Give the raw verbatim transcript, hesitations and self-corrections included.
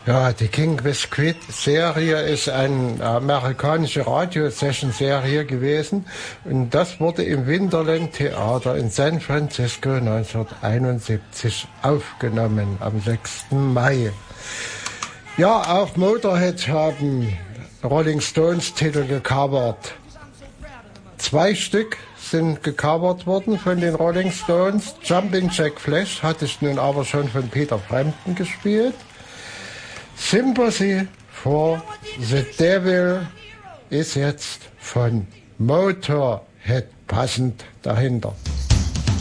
Ja, die King Biscuit-Serie ist eine amerikanische Radio-Session-Serie gewesen und das wurde im Winterland Theater in San Francisco neunzehnhunderteinundsiebzig aufgenommen, am sechsten Mai. Ja, auch Motorhead haben Rolling Stones Titel gecovert. Zwei Stück sind gecovert worden von den Rolling Stones. Jumping Jack Flash hatte ich nun aber schon von Peter Frampton gespielt. Sympathy for the Devil ist jetzt von Motorhead passend dahinter.